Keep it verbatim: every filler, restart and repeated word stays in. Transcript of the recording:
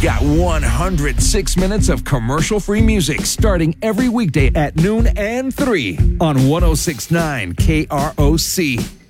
got one hundred six minutes of commercial-free music starting every weekday at noon and three on one oh six point nine K R O C.